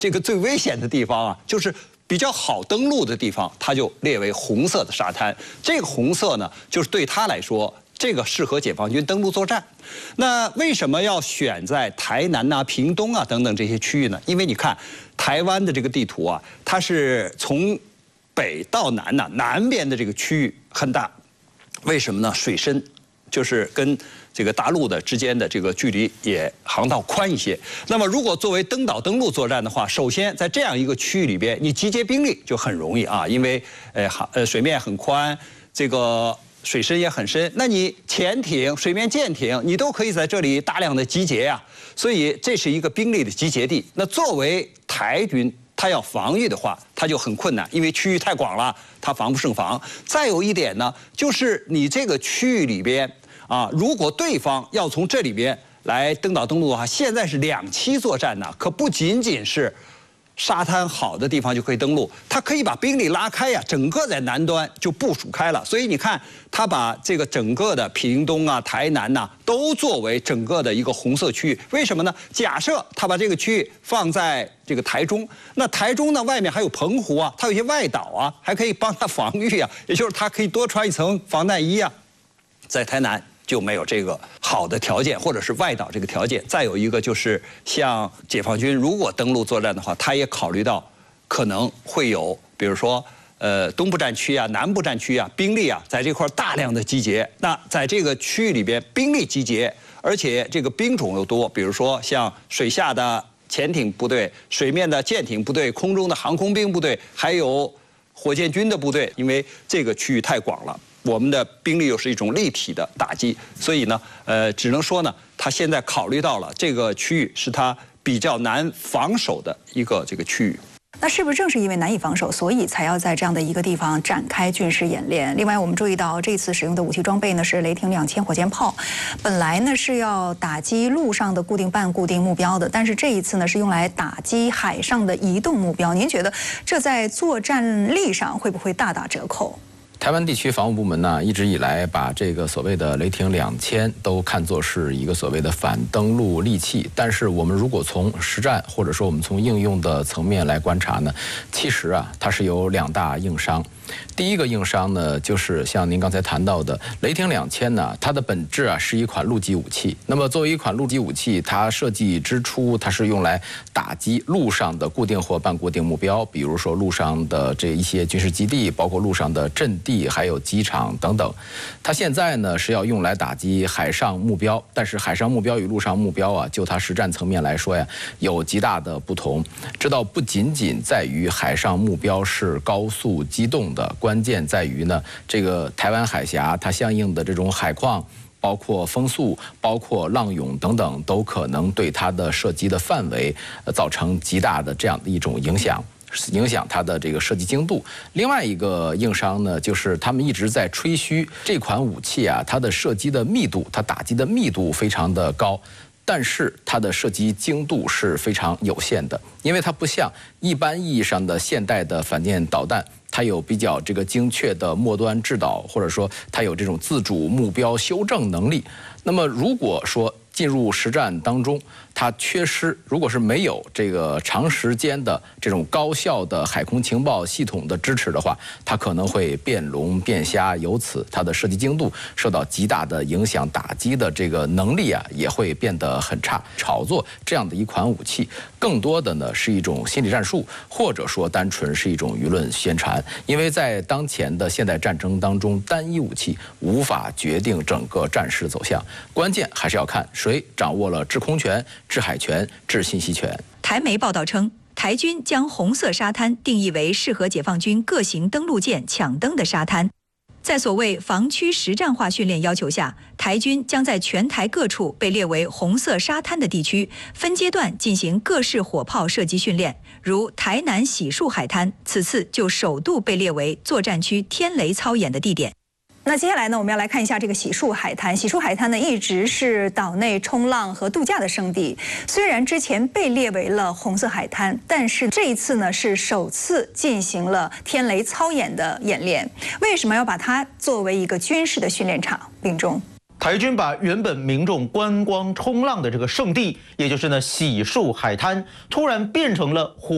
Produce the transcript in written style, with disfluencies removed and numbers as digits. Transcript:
这个最危险的地方啊，就是比较好登陆的地方，它就列为红色的沙滩。这个红色呢，就是对它来说，这个适合解放军登陆作战。那为什么要选在台南呐、屏东啊等等这些区域呢？因为你看台湾的这个地图啊，它是从北到南呐，南边的这个区域很大。为什么呢？水深就是跟这个大陆的之间的这个距离也航道宽一些。那么，如果作为登岛登陆作战的话，首先在这样一个区域里边，你集结兵力就很容易啊，因为水面很宽，这个水深也很深。那你潜艇、水面舰艇，你都可以在这里大量的集结呀，所以这是一个兵力的集结地。那作为台军，他要防御的话，他就很困难，因为区域太广了，他防不胜防。再有一点呢，就是你这个区域里边。如果对方要从这里边来登岛登陆的话，现在是2栖作战呢，可不仅仅是沙滩好的地方就可以登陆，它可以把兵力拉开呀，整个在南端就部署开了。所以你看，它把这个整个的屏东啊、台南呐，都作为整个的一个红色区域。为什么呢？假设它把这个区域放在这个台中，那台中呢外面还有澎湖啊，它有些外岛啊，还可以帮它防御啊，也就是它可以多穿一层防弹衣啊。在台南就没有这个好的条件，或者是外岛这个条件。再有一个就是，像解放军如果登陆作战的话，他也考虑到可能会有，比如说东部战区啊、南部战区啊，兵力啊在这块大量的集结。那在这个区域里边，兵力集结，而且这个兵种又多，比如说像水下的潜艇部队、水面的舰艇部队、空中的航空兵部队，还有火箭军的部队，因为这个区域太广了。我们的兵力又是一种立体的打击，所以呢，只能说呢，他现在考虑到了这个区域是他比较难防守的一个这个区域。 那是不是正是因为难以防守，所以才要在这样的一个地方展开军事演练？另外，我们注意到这次使用的武器装备呢是雷霆2000火箭炮，本来呢是要打击陆上的固定半固定目标的，但是这一次呢是用来打击海上的移动目标。您觉得这在作战力上会不会大打折扣？ 台湾地区防务部门呢，一直以来把这个所谓的雷霆2000都看作是一个所谓的反登陆利器。但是我们如果从实战或者说我们从应用的层面来观察呢，其实它是有2大硬伤。第一个硬伤呢，就是像您刚才谈到的雷霆2000呢，它的本质是一款陆基武器。那么作为一款陆基武器，它设计之初它是用来打击陆上的固定或半固定目标，比如说陆上的这一些军事基地，包括陆上的阵地，还有机场等等。它现在呢是要用来打击海上目标，但是海上目标与陆上目标就它实战层面来说有极大的不同。这倒不仅仅在于海上目标是高速机动的，关键在于呢，这个台湾海峡它相应的这种海况，包括风速、包括浪涌等等，都可能对它的射击的范围造成极大的这样的一种影响它的这个射击精度。另外一个硬伤呢，就是他们一直在吹嘘这款武器它的射击的密度，它打击的密度非常的高。但是它的射击精度是非常有限的，因为它不像一般意义上的现代的反舰导弹，它有比较这个精确的末端制导，或者说它有这种自主目标修正能力。那么如果说进入实战当中，它缺失，如果是没有这个长时间的这种高效的海空情报系统的支持的话，它可能会变聋变瞎，由此它的射击精度受到极大的影响，打击的这个能力也会变得很差。炒作这样的一款武器，更多的呢是一种心理战术，或者说单纯是一种舆论宣传。因为在当前的现代战争当中，单一武器无法决定整个战事走向，关键还是要看谁掌握了制空权、制海权、制信息权。 台媒报道称，台军将红色沙滩定义为适合解放军各型登陆舰抢登的沙滩。在所谓防区实战化训练要求下，台军将在全台各处被列为红色沙滩的地区，分阶段进行各式火炮射击训练。如台南喜树海滩，此次就首度被列为作战区天雷操演的地点。那接下来呢，我们要来看一下这个喜树海滩。喜树海滩呢，一直是岛内冲浪和度假的圣地。虽然之前被列为了红色海滩，但是这一次呢，是首次进行了天雷操演的演练。为什么要把它作为一个军事的训练场？秉忠。 台军把原本民众观光冲浪的这个圣地，也就是呢喜树海滩，突然变成了火